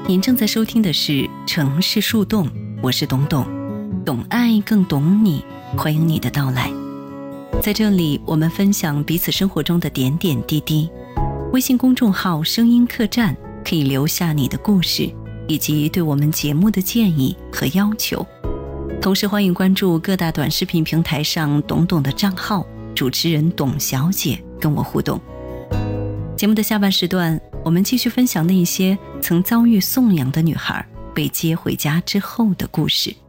您正在收听的是城市树洞，我是董董，懂爱更懂你，欢迎你的到来。在这里，我们分享彼此生活中的点点滴滴。微信公众号声音客栈可以留下你的故事，以及对我们节目的建议和要求。同时欢迎关注各大短视频平台上董董的账号，主持人董小姐跟我互动。节目的下半时段，我们继续分享那些曾遭遇送养的女孩被接回家之后的故事。